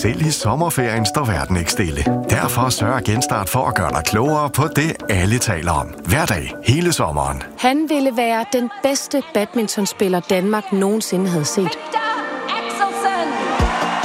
Selv i sommerferien står verden ikke stille. Derfor sørger Genstart for at gøre dig klogere på det, alle taler om. Hver dag, hele sommeren. Han ville være den bedste badmintonspiller, Danmark nogensinde havde set.